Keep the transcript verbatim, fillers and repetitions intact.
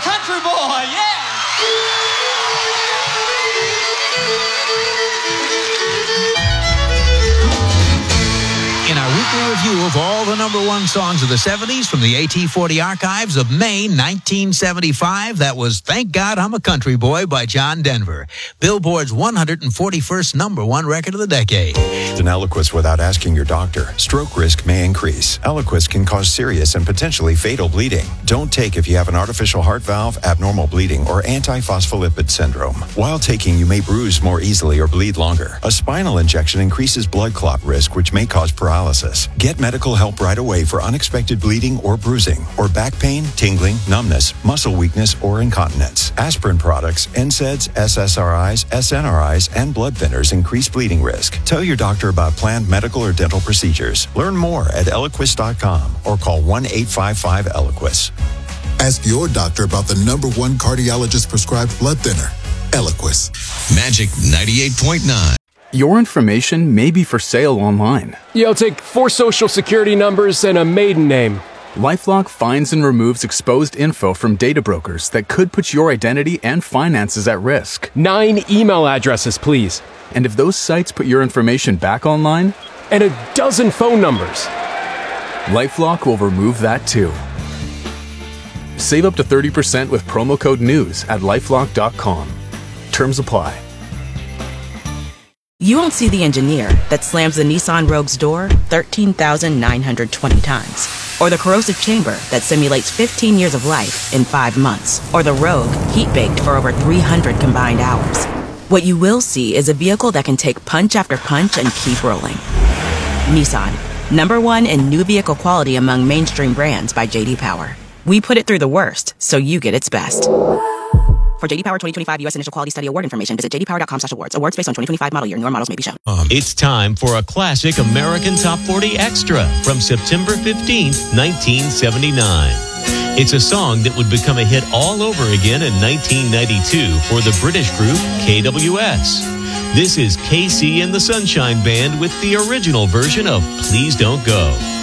country boy, yeah! In our weekly review of all the number one songs of the seventies from the A T forty archives of May nineteen seventy-five, that was Thank God I'm a Country Boy by John Denver, Billboard's one hundred forty-first number one record of the decade. An Eliquis without asking your doctor. Stroke risk may increase. Eliquis can cause serious and potentially fatal bleeding. Don't take if you have an artificial heart valve, abnormal bleeding, or antiphospholipid syndrome. While taking, you may bruise more easily or bleed longer. A spinal injection increases blood clot risk, which may cause paralysis. Get medical help right away for unexpected bleeding or bruising, or back pain, tingling, numbness, muscle weakness, or incontinence. Aspirin products, N SAIDs, S S R Is, S N R Is, and blood thinners increase bleeding risk. Tell your doctor about planned medical or dental procedures. Learn more at Eliquis dot com or call one eight five five Eliquis. Ask your doctor about the number one cardiologist prescribed blood thinner, Eliquis. Magic ninety-eight point nine. Your information may be for sale online. Yeah, I'll take four social security numbers and a maiden name. LifeLock finds and removes exposed info from data brokers that could put your identity and finances at risk. Nine email addresses, please. And if those sites put your information back online? And a dozen phone numbers. LifeLock will remove that too. Save up to thirty percent with promo code NEWS at lifelock dot com. Terms apply. You won't see the engineer that slams the Nissan Rogue's door thirteen thousand nine hundred twenty times. Or the corrosive chamber that simulates fifteen years of life in five months. Or the Rogue heat-baked for over three hundred combined hours. What you will see is a vehicle that can take punch after punch and keep rolling. Nissan, number one in new vehicle quality among mainstream brands by J D Power. We put it through the worst, so you get its best. For J D Power twenty twenty-five U S Initial Quality Study Award information, visit j d power dot com slash awards. Awards based on twenty twenty-five model year. Newer models may be shown. Um, it's time for a classic American Top forty Extra from September fifteenth, nineteen seventy-nine. It's a song that would become a hit all over again in nineteen ninety-two for the British group K W S. This is K C and the Sunshine Band with the original version of Please Don't Go.